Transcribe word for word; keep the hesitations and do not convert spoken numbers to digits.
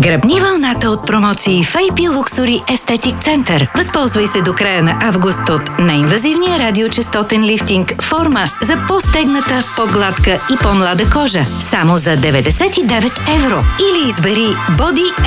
Гръбни вълната от промоции в ей пи Luxury Aesthetic Center. Възползвай се до края на август от неинвазивния радиочестотен лифтинг форма за по-стегната, по-гладка и по-млада кожа. Само за деветдесет и девет евро. Или избери Body